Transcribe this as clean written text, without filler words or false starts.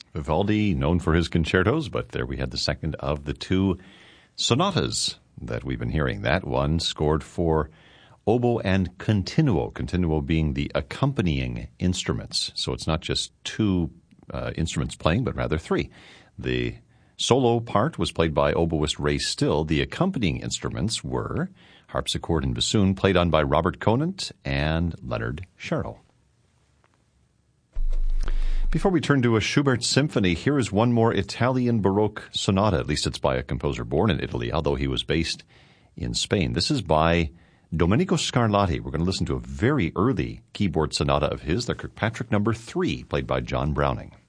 Vivaldi, known for his concertos, but there we had the second of the two sonatas that we've been hearing. That one scored for oboe and continuo, continuo being the accompanying instruments. So it's not just two instruments playing, but rather three. The solo part was played by oboist Ray Still. The accompanying instruments were harpsichord and bassoon, played on by Robert Conant and Leonard Sherrill. Before we turn to a Schubert symphony, here is one more Italian Baroque sonata. At least it's by a composer born in Italy, although he was based in Spain. This is by Domenico Scarlatti. We're going to listen to a very early keyboard sonata of his, the Kirkpatrick No. 3, played by John Browning.